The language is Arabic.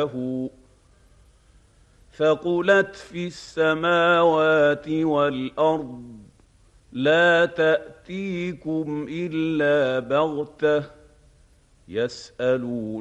له ثقلت في السماوات والارض لا تاتيكم الا بغته يسالون